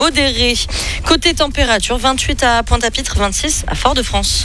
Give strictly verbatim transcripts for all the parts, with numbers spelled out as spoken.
modérée. Côté température, vingt-huit à Pointe-à-Pitre, vingt-six à Fort-de-France.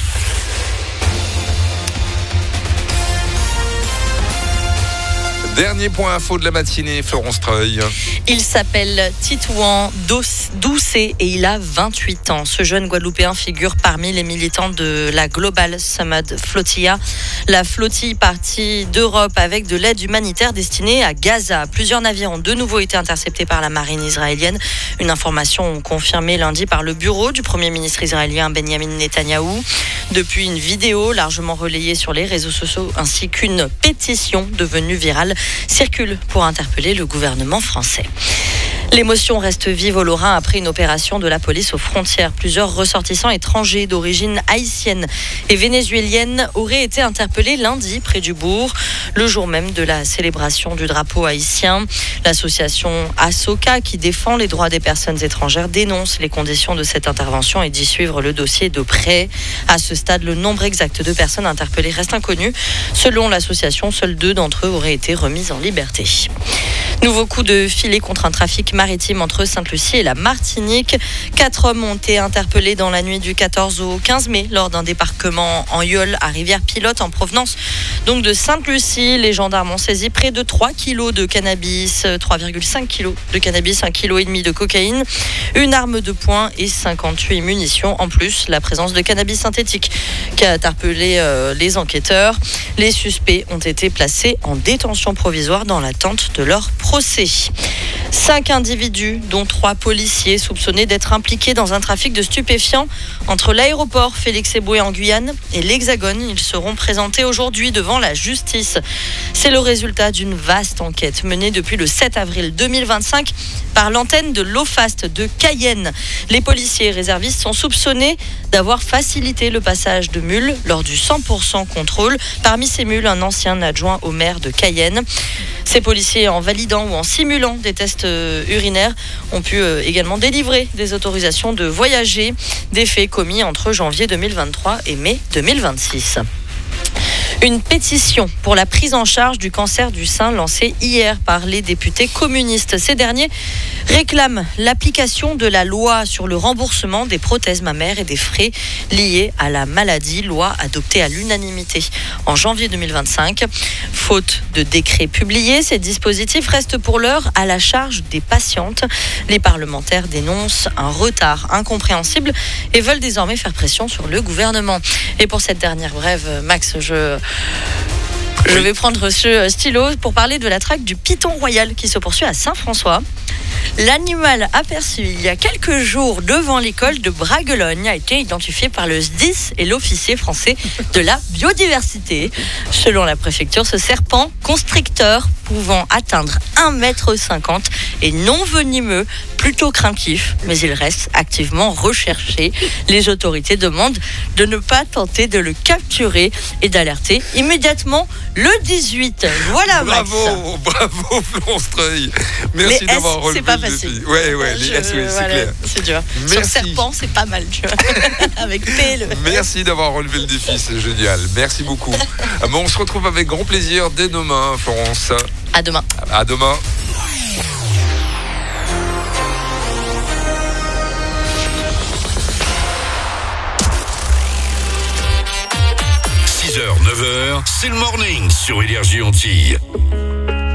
Dernier point info de la matinée, Florence Treuil. Il s'appelle Titouan Doucet et il a vingt-huit ans. Ce jeune Guadeloupéen figure parmi les militants de la Global Summit Flotilla. La flottille partie d'Europe avec de l'aide humanitaire destinée à Gaza. Plusieurs navires ont de nouveau été interceptés par la marine israélienne. Une information confirmée lundi par le bureau du Premier ministre israélien Benjamin Netanyahou. Depuis une vidéo largement relayée sur les réseaux sociaux ainsi qu'une pétition devenue virale circule pour interpeller le gouvernement français. L'émotion reste vive au Lorrain après une opération de la police aux frontières. Plusieurs ressortissants étrangers d'origine haïtienne et vénézuélienne auraient été interpellés lundi près du bourg, le jour même de la célébration du drapeau haïtien. L'association ASOCA, qui défend les droits des personnes étrangères, dénonce les conditions de cette intervention et dit suivre le dossier de près. À ce stade, le nombre exact de personnes interpellées reste inconnu. Selon l'association, seuls deux d'entre eux auraient été remis en liberté. Nouveau coup de filet contre un trafic maritime entre Sainte-Lucie et la Martinique. Quatre hommes ont été interpellés dans la nuit du quatorze au quinze mai lors d'un débarquement en Yole à Rivière-Pilote en provenance donc de Sainte-Lucie. Les gendarmes ont saisi près de trois kilos de cannabis, trois virgule cinq kilos de cannabis, un virgule cinq kilos de cocaïne, une arme de poing et cinquante-huit munitions. En plus, la présence de cannabis synthétique qui a interpellé euh, les enquêteurs. Les suspects ont été placés en détention provisoire dans l'attente de leur procès. Cinq individus, dont trois policiers, soupçonnés d'être impliqués dans un trafic de stupéfiants entre l'aéroport Félix Éboué en Guyane et l'Hexagone. Ils seront présentés aujourd'hui devant la justice. C'est le résultat d'une vaste enquête menée depuis le sept avril deux mille vingt-cinq par l'antenne de l'OFAST de Cayenne. Les policiers réservistes sont soupçonnés d'avoir facilité le passage de mules lors du cent pour cent contrôle. Parmi ces mules, un ancien adjoint au maire de Cayenne. Ces policiers, en validant ou en simulant des tests urinaires, ont pu également délivrer des autorisations de voyager, des faits commis entre janvier deux mille vingt-trois et mai deux mille vingt-six. Une pétition pour la prise en charge du cancer du sein lancée hier par les députés communistes. Ces derniers réclament l'application de la loi sur le remboursement des prothèses mammaires et des frais liés à la maladie, loi adoptée à l'unanimité en janvier deux mille vingt-cinq. Faute de décret publié, ces dispositifs restent pour l'heure à la charge des patientes. Les parlementaires dénoncent un retard incompréhensible et veulent désormais faire pression sur le gouvernement. Et pour cette dernière brève, Max, je... Je vais prendre ce stylo pour parler de la traque du python royal qui se poursuit à Saint-François. L'animal aperçu il y a quelques jours devant l'école de Braguelogne a été identifié par le S D I S et l'officier français de la biodiversité. Selon la préfecture, ce serpent constricteur pouvant atteindre un mètre cinquante est non venimeux, plutôt craintif, mais il reste activement recherché. Les autorités demandent de ne pas tenter de le capturer et d'alerter immédiatement le dix-huit. Voilà, bravo, Max. Bravo, Florence Treuil. Merci les d'avoir S, relevé c'est pas le facile. défi. Ouais, ouais, les Je, S, oui, c'est voilà, clair. C'est dur. Merci. Sur serpent, c'est pas mal, tu vois. Avec P. Le... Merci d'avoir relevé le défi, c'est génial. Merci beaucoup. Bon, on se retrouve avec grand plaisir dès demain, Florence. À demain. À demain. six heures, neuf heures, c'est le morning sur Énergie Antilles.